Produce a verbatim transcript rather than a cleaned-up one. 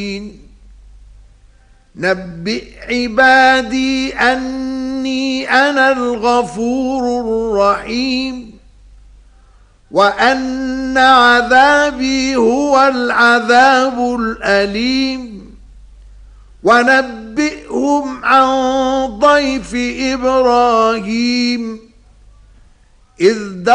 نبئ عبادي أني أنا الغفور الرحيم وأن عذابي هو العذاب الأليم ونبئهم عن ضيف إبراهيم إذ